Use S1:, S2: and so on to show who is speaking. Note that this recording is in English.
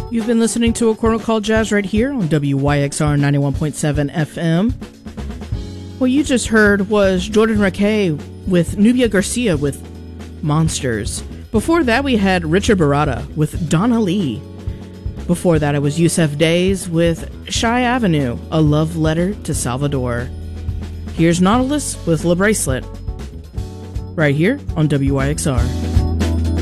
S1: You've been listening to A Corner Called Jazz right here on WYXR 91.7 FM. What you just heard was Jordan Rakei with Nubia Garcia with Monsters. Before that, we had Richard Barada with Donna Lee. Before that, it was Yusef Days with Shy Avenue, A Love Letter to Salvador. Here's Nautilus with La Bracelet, right here on WYXR.